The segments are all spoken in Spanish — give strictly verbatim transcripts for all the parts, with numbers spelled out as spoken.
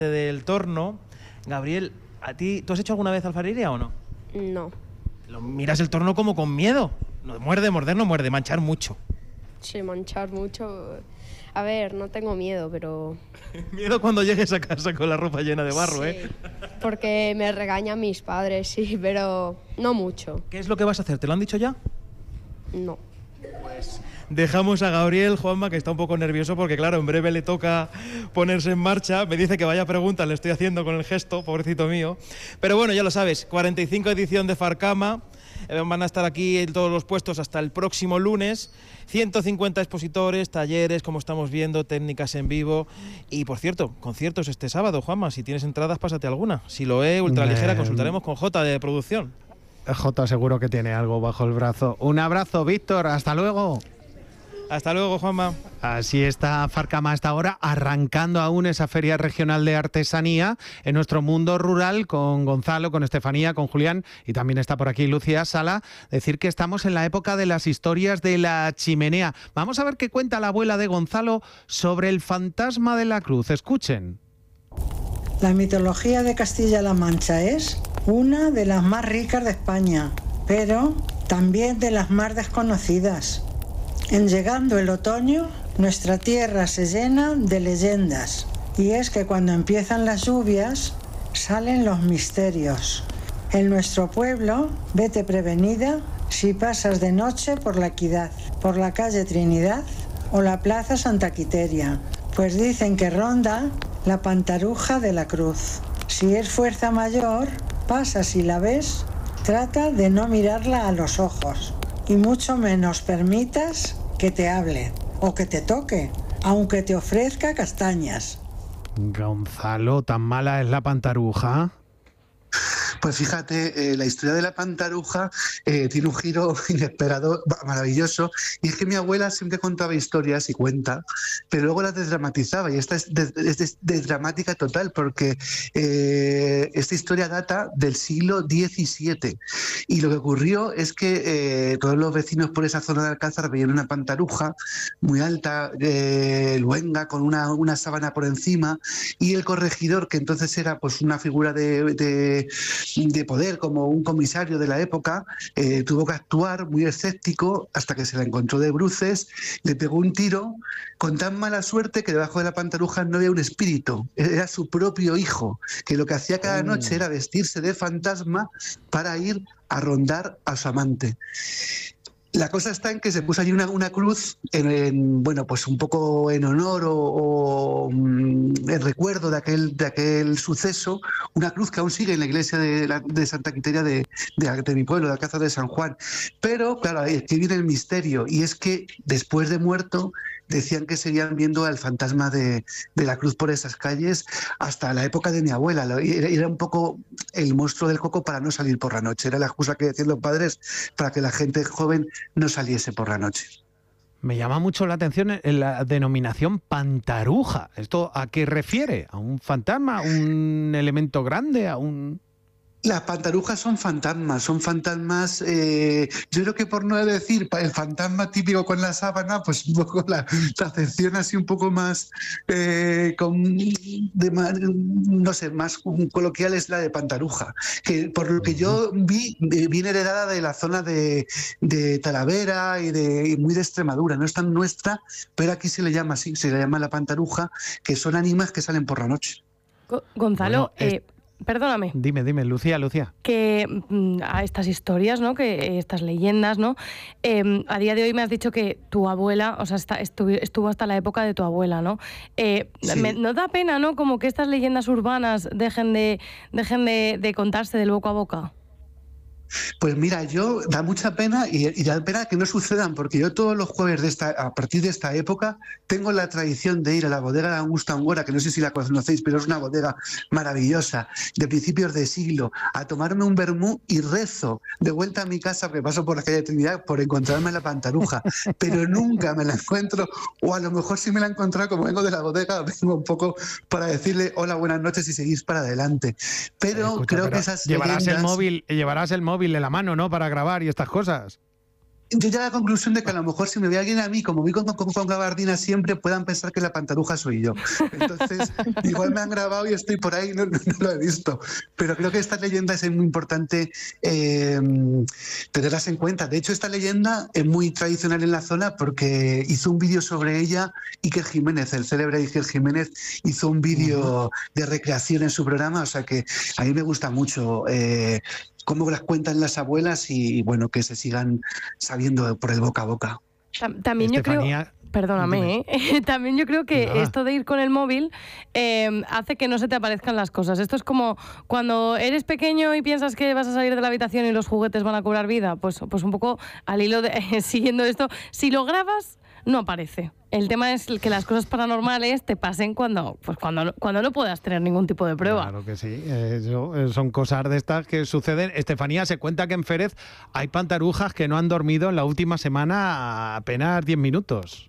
del torno. Gabriel, ¿a ti, ¿tú has hecho alguna vez alfarería o no? No. Lo, miras el torno como con miedo. No muerde, morder no muerde, manchar mucho. Sí, manchar mucho. A ver, no tengo miedo, pero... Miedo cuando llegues a casa con la ropa llena de barro, sí, ¿eh? Porque me regañan mis padres, sí, pero no mucho. ¿Qué es lo que vas a hacer? ¿Te lo han dicho ya? No. Pues dejamos a Gabriel, Juanma, que está un poco nervioso porque, claro, en breve le toca ponerse en marcha. Me dice que vaya preguntas, le estoy haciendo con el gesto, pobrecito mío. Pero bueno, ya lo sabes, cuarenta y cinco edición de Farcama. Van a estar aquí en todos los puestos hasta el próximo lunes. ciento cincuenta expositores, talleres, como estamos viendo, técnicas en vivo. Y, por cierto, conciertos este sábado, Juanma. Si tienes entradas, pásate alguna. Si lo es, ultraligera, consultaremos con J de producción. J seguro que tiene algo bajo el brazo. Un abrazo, Víctor. Hasta luego. Hasta luego, Juanma. Así está Farcama hasta ahora, arrancando aún esa Feria Regional de Artesanía en nuestro mundo rural, con Gonzalo, con Estefanía, con Julián, y también está por aquí Lucía Sala. Decir que estamos en la época de las historias de la chimenea. Vamos a ver qué cuenta la abuela de Gonzalo sobre el fantasma de la cruz. Escuchen. La mitología de Castilla-La Mancha es una de las más ricas de España, pero también de las más desconocidas. En llegando el otoño, nuestra tierra se llena de leyendas, y es que cuando empiezan las lluvias, salen los misterios. En nuestro pueblo, vete prevenida si pasas de noche por la Equidad, por la calle Trinidad o la plaza Santa Quiteria, pues dicen que ronda la pantaruja de la cruz. Si es fuerza mayor, pasa si la ves, trata de no mirarla a los ojos, y mucho menos permitas que te hable o que te toque, aunque te ofrezca castañas. Gonzalo, ¿tan mala es la pantaruja? Pues fíjate, eh, la historia de la pantaruja eh, tiene un giro inesperado, maravilloso, y es que mi abuela siempre contaba historias y cuenta, pero luego las desdramatizaba, y esta es, des, es desdramática total, porque eh, esta historia data del siglo diecisiete, y lo que ocurrió es que eh, todos los vecinos por esa zona de Alcázar veían una pantaruja muy alta, eh, luenga, con una, una sábana por encima, y el corregidor, que entonces era pues una figura de, de de poder, como un comisario de la época, eh, tuvo que actuar muy escéptico hasta que se la encontró de bruces, le pegó un tiro con tan mala suerte que debajo de la pantaruja no había un espíritu, era su propio hijo, que lo que hacía cada noche era vestirse de fantasma para ir a rondar a su amante. La cosa está en que se puso allí una, una cruz, en, en, bueno, pues un poco en honor o, o en recuerdo de aquel, de aquel suceso, una cruz que aún sigue en la iglesia de, la, de Santa Quiteria de, de, de mi pueblo, de Alcázar de San Juan. Pero, claro, aquí viene el misterio, y es que después de muerto decían que seguían viendo al fantasma de, de la cruz por esas calles hasta la época de mi abuela. Era, era un poco el monstruo del coco para no salir por la noche. Era la excusa que decían los padres para que la gente joven no saliese por la noche. Me llama mucho la atención la denominación pantaruja. ¿Esto a qué refiere? ¿A un fantasma? ¿A un elemento grande? ¿A un...? Las pantarujas son fantasmas, son fantasmas, eh, yo creo que por no decir el fantasma típico con la sábana, pues un poco la, la acepción así un poco más, eh, con, de más, no sé, más coloquial es la de pantaruja, que por lo que yo vi, viene heredada de la zona de, de Talavera y de y muy de Extremadura, no es tan nuestra, pero aquí se le llama así, se le llama la pantaruja, que son ánimas que salen por la noche. Gonzalo, Bueno, eh, perdóname. Dime, dime, Lucía, Lucía. Que mm, a estas historias, ¿no? Que eh, estas leyendas, ¿no? Eh, a día de hoy me has dicho que tu abuela, o sea, está, estuvo, estuvo hasta la época de tu abuela, ¿no? Eh, sí. me, ¿No da pena, ¿no? Como que estas leyendas urbanas dejen de, dejen de, de contarse del boca a boca. Pues mira, yo da mucha pena y, y da pena que no sucedan, porque yo todos los jueves de esta, a partir de esta época tengo la tradición de ir a la bodega de Augusto Angora, que no sé si la conocéis, pero es una bodega maravillosa, de principios de siglo, a tomarme un vermú y rezo de vuelta a mi casa, porque paso por la calle de Trinidad, por encontrarme la pantaruja, pero nunca me la encuentro, o a lo mejor si me la he encontrado, como vengo de la bodega, vengo un poco para decirle hola, buenas noches y seguís para adelante. Pero Escucha, creo pero que esas llevarás leyendas... el móvil, llevarás el móvil de la mano, ¿no? Para grabar y estas cosas. yo llego a la conclusión de que a lo mejor si me ve alguien a mí, como voy con, con, con gabardina siempre, puedan pensar que la pantaruja soy yo. Entonces, igual me han grabado y estoy por ahí, no, no, no lo he visto. Pero creo que esta leyenda es muy importante eh, tenerlas en cuenta. De hecho, esta leyenda es muy tradicional en la zona porque hizo un vídeo sobre ella Iker Jiménez, el célebre Iker Jiménez, hizo un vídeo uh-huh. de recreación en su programa, o sea que a mí me gusta mucho eh, cómo las cuentan las abuelas y, bueno, que se sigan sabiendo por el boca a boca. También Estefanía, yo creo... Perdóname, ¿eh? También yo creo que Nada. esto de ir con el móvil eh, hace que no se te aparezcan las cosas. Esto es como cuando eres pequeño y piensas que vas a salir de la habitación y los juguetes van a cobrar vida. Pues, pues un poco al hilo de eh, siguiendo esto, si lo grabas, no aparece. El tema es que las cosas paranormales te pasen cuando, pues cuando, cuando no puedas tener ningún tipo de prueba. Claro que sí, Eso, son cosas de estas que suceden. Estefanía, se cuenta que en Férez hay pantarujas que no han dormido en la última semana apenas diez minutos.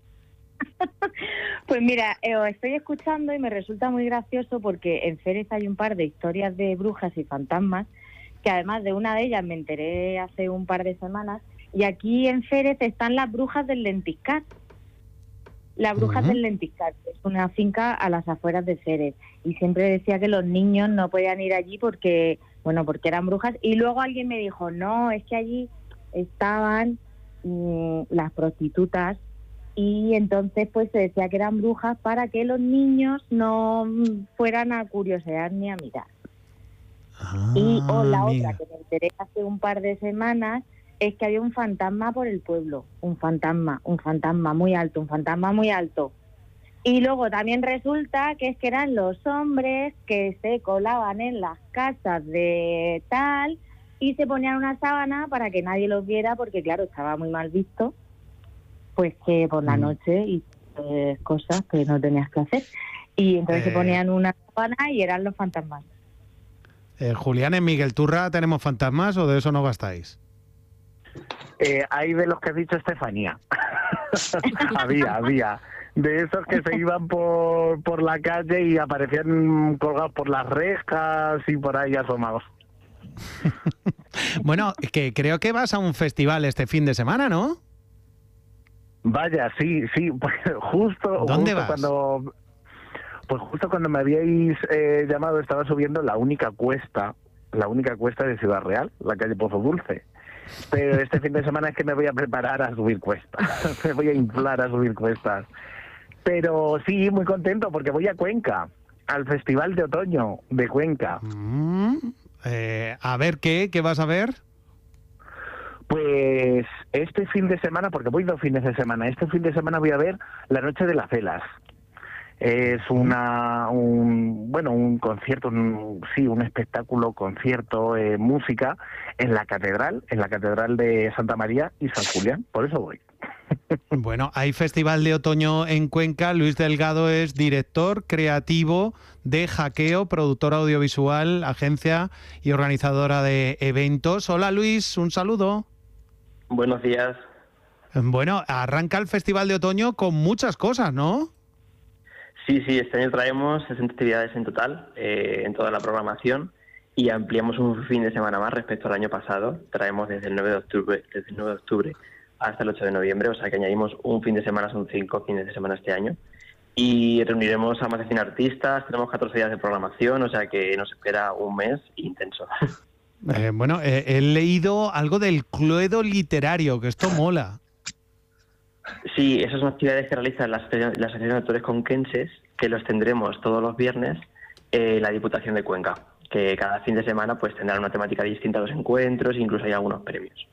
Pues mira, eh, os estoy escuchando y me resulta muy gracioso porque en Férez hay un par de historias de brujas y fantasmas, que además de una de ellas me enteré hace un par de semanas, y aquí en Férez están las brujas del Lentiscat. Las brujas uh-huh. del Lentiscat es una finca a las afueras de Férez, y siempre decía que los niños no podían ir allí porque, bueno, porque eran brujas, y luego alguien me dijo, no, es que allí estaban mmm, las prostitutas, y entonces pues se decía que eran brujas para que los niños no fueran a curiosear ni a mirar. Ah, y o la mira. otra que me enteré hace un par de semanas es que había un fantasma por el pueblo, un fantasma, un fantasma muy alto, un fantasma muy alto. Y luego también resulta que es que eran los hombres que se colaban en las casas de tal y se ponían una sábana para que nadie los viera porque claro, estaba muy mal visto. Pues que por la noche y eh, cosas que no tenías que hacer. Y entonces eh, se ponían una sábana y eran los fantasmas. Eh, Julián, ¿en Miguel Turra tenemos fantasmas o de eso no gastáis? Eh, hay de los que has dicho Estefanía. había, había. De esos que se iban por, por la calle y aparecían colgados por las rejas y por ahí asomados. Bueno, que creo que vas a un festival este fin de semana, ¿no? Vaya, sí, sí, pues justo, ¿Dónde justo vas? cuando pues justo cuando me habíais eh, llamado estaba subiendo la única cuesta, la única cuesta de Ciudad Real, la calle Pozo Dulce. Pero este fin de semana es que me voy a preparar a subir cuestas, me voy a inflar a subir cuestas. Pero sí, muy contento porque voy a Cuenca, al Festival de Otoño de Cuenca. Mm, eh, a ver, ¿qué? ¿Qué vas a ver? Pues este fin de semana, porque voy dos fines de semana, este fin de semana voy a ver La Noche de las Velas. Es una, un, bueno, un concierto, un, sí, un espectáculo, concierto, eh, música en la catedral, en la catedral de Santa María y San Julián, por eso voy. Bueno, hay Festival de Otoño en Cuenca. Luis Delgado es director creativo de Hackeo, productora audiovisual, agencia y organizadora de eventos. Hola Luis, un saludo. Buenos días. Bueno, arranca el Festival de Otoño con muchas cosas, ¿no? Sí, sí, este año traemos sesenta actividades en total, eh, en toda la programación, y ampliamos un fin de semana más respecto al año pasado. Traemos desde el nueve de octubre, desde el nueve de octubre hasta el ocho de noviembre, o sea que añadimos un fin de semana, son cinco fines de semana este año. Y reuniremos a más de cien artistas, tenemos catorce días de programación, o sea que nos espera un mes intenso. Eh, bueno, eh, he leído algo del Cluedo literario, que esto mola. Sí, esas son actividades que realizan las, las asociaciones de autores conquenses, que los tendremos todos los viernes en la Diputación de Cuenca, que cada fin de semana pues tendrán una temática distinta a los encuentros, incluso hay algunos premios.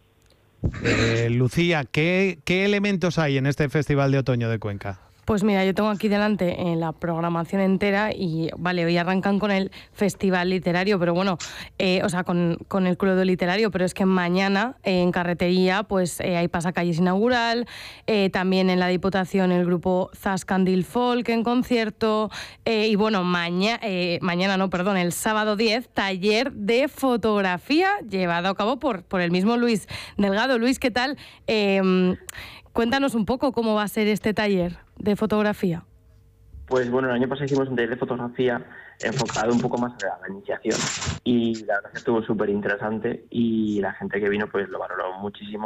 Eh, Lucía, ¿qué, ¿qué elementos hay en este Festival de Otoño de Cuenca? Pues mira, yo tengo aquí delante en la programación entera y vale, hoy arrancan con el Festival Literario, pero bueno, eh, o sea, con, con el Cluedo Literario, pero es que mañana eh, en Carretería pues eh, hay pasacalles inaugural, eh, también en la Diputación el grupo Zascandil Folk en concierto eh, y bueno, maña, eh, mañana no, perdón, el sábado diez, taller de fotografía llevado a cabo por, por el mismo Luis Delgado. Luis, ¿qué tal? Eh, Cuéntanos un poco cómo va a ser este taller de fotografía. Pues bueno, el año pasado hicimos un taller de fotografía enfocado un poco más a la iniciación y la verdad es que estuvo súper interesante y la gente que vino pues lo valoró muchísimo.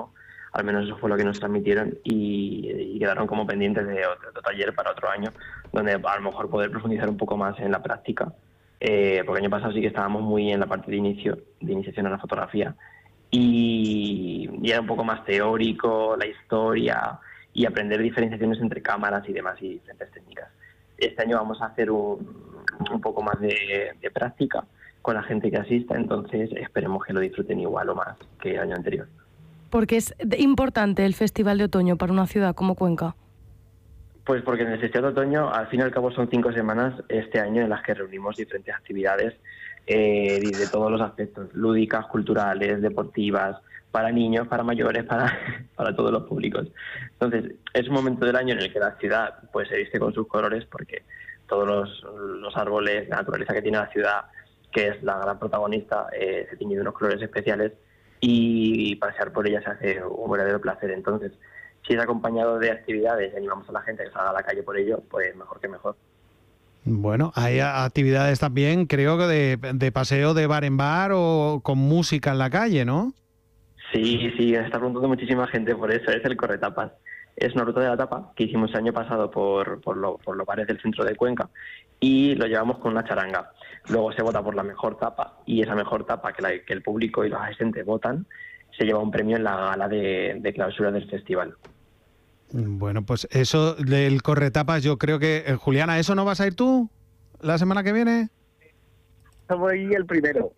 al menos eso fue lo que nos transmitieron, y, y quedaron como pendientes de otro, otro taller para otro año, donde a lo mejor poder profundizar un poco más en la práctica, eh, porque el año pasado sí que estábamos muy en la parte de inicio, de iniciación a la fotografía, y, y era un poco más teórico, la historia, y aprender diferenciaciones entre cámaras y demás, y diferentes técnicas. Este año vamos a hacer un, un poco más de, de práctica con la gente que asista, entonces esperemos que lo disfruten igual o más que el año anterior. ¿Por qué es importante el Festival de Otoño para una ciudad como Cuenca? Pues porque en el Festival de Otoño, al fin y al cabo, son cinco semanas este año en las que reunimos diferentes actividades eh, de todos los aspectos, lúdicas, culturales, deportivas, para niños, para mayores, para, para todos los públicos. Entonces, es un momento del año en el que la ciudad pues se viste con sus colores, porque todos los, los árboles, la naturaleza que tiene la ciudad, que es la gran protagonista, eh, se tiñe de unos colores especiales, y pasear por ella se hace un verdadero placer. Entonces, si es acompañado de actividades y animamos a la gente a que salga a la calle por ello, pues mejor que mejor. Bueno, hay actividades también, creo que de, de paseo de bar en bar o con música en la calle, ¿no? Sí, sí, me está preguntando muchísima gente por eso, es el Corretapas. Es una ruta de la tapa que hicimos el año pasado por, por, lo, por los bares del centro de Cuenca, y lo llevamos con una charanga. Luego se vota por la mejor tapa, y esa mejor tapa que, la, que el público y los asistentes votan se lleva un premio en la gala de, de clausura del festival. Bueno, pues eso del Corretapas, yo creo que... Eh, Juliana, ¿eso no vas a ir tú la semana que viene? Voy el primero.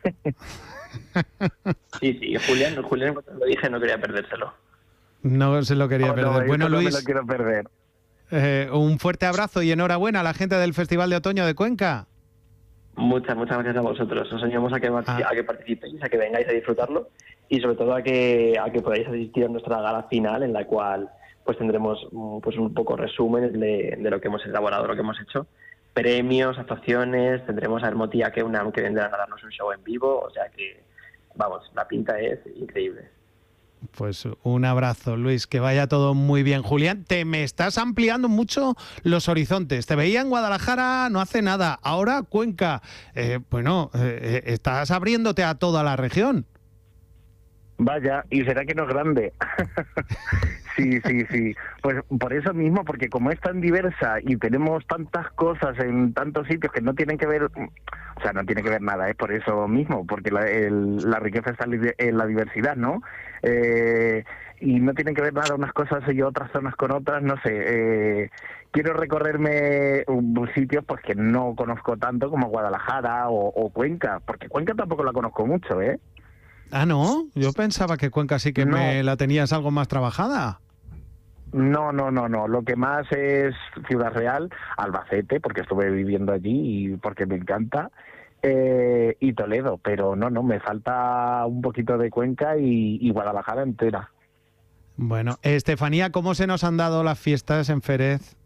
Sí, sí, Julián, Julián cuando lo dije no quería perdérselo. No se lo quería Oh, perder. no, Bueno, no Luis, me lo quiero perder. Eh, un fuerte abrazo y enhorabuena a la gente del Festival de Otoño de Cuenca. Muchas, muchas gracias a vosotros. Os animamos a que, ah. a que participéis, a que vengáis a disfrutarlo, y sobre todo a que, a que podáis asistir a nuestra gala final, en la cual pues tendremos pues un poco resumen de, de lo que hemos elaborado, lo que hemos hecho. Premios, actuaciones, tendremos a Hermoti y a Keunam, que vendrán a darnos un show en vivo, o sea que, vamos, la pinta es increíble. Pues un abrazo, Luis, que vaya todo muy bien. Julián, te me estás ampliando mucho los horizontes. Te veía en Guadalajara no hace nada, ahora Cuenca. Eh, bueno, eh, estás abriéndote a toda la región. Vaya, y será que no es grande. Sí, sí, sí. Pues por eso mismo, porque como es tan diversa y tenemos tantas cosas en tantos sitios que no tienen que ver, o sea, no tiene que ver nada, es por eso mismo, porque la, el, la riqueza está en la diversidad, ¿no? Eh, y no tienen que ver nada unas cosas y otras zonas con otras, no sé. Eh, quiero recorrerme um, sitios pues que no conozco tanto como Guadalajara o, o Cuenca, porque Cuenca tampoco la conozco mucho, ¿eh? Ah, ¿no? Yo pensaba que Cuenca sí que no. me la tenías algo más trabajada. No, no, no, no. Lo que más es Ciudad Real, Albacete, porque estuve viviendo allí y porque me encanta, eh, y Toledo. Pero no, no, me falta un poquito de Cuenca y, y Guadalajara entera. Bueno, Estefanía, ¿cómo se nos han dado las fiestas en Férez?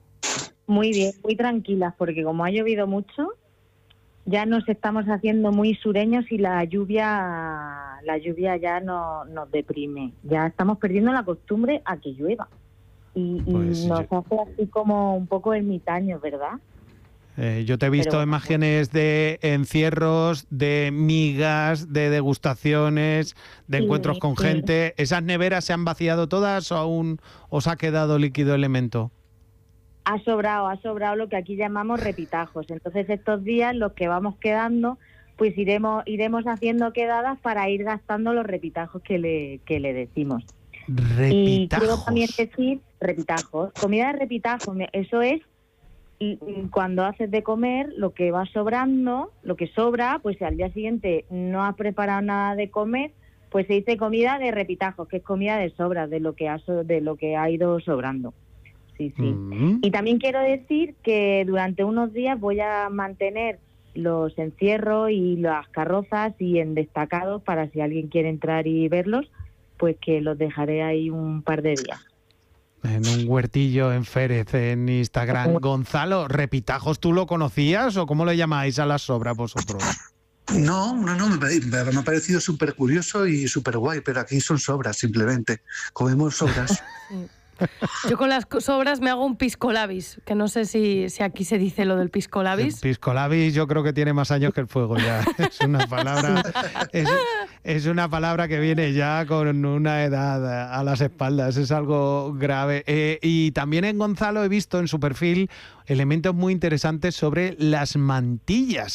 Muy bien, muy tranquilas, porque como ha llovido mucho, ya nos estamos haciendo muy sureños y la lluvia la lluvia ya no, nos deprime. Ya estamos perdiendo la costumbre a que llueva. Y, Pues y nos yo... hace así como un poco ermitaños, ¿verdad? Eh, yo te he visto Pero... imágenes de encierros, de migas, de degustaciones, de sí, encuentros con sí. gente. ¿Esas neveras se han vaciado todas o aún os ha quedado líquido elemento? Ha sobrado, ha sobrado lo que aquí llamamos repitajos. Entonces estos días los que vamos quedando, pues iremos iremos haciendo quedadas para ir gastando los repitajos que le, que le decimos. Repitajos. Y quiero también decir repitajos. Comida de repitajos, eso es y cuando haces de comer lo que va sobrando, lo que sobra, pues al día siguiente no has preparado nada de comer, pues se dice comida de repitajos, que es comida de sobra, de lo que ha, de lo que ha ido sobrando. Sí, sí. Mm-hmm. Y también quiero decir que durante unos días voy a mantener los encierros y las carrozas y en destacados para si alguien quiere entrar y verlos, pues que los dejaré ahí un par de días. En un huertillo en Férez, en Instagram. Gonzalo, ¿repitajos tú lo conocías o cómo le llamáis a las sobras vosotros? No, no, no, me, me ha parecido súper curioso y súper guay, pero aquí son sobras simplemente. Comemos sobras. Yo con las sobras me hago un piscolabis, que no sé si, si aquí se dice lo del piscolabis. El piscolabis yo creo que tiene más años que el fuego ya. Es una palabra, es, es una palabra que viene ya con una edad a las espaldas, es algo grave. Eh, y también en Gonzalo he visto en su perfil elementos muy interesantes sobre las mantillas.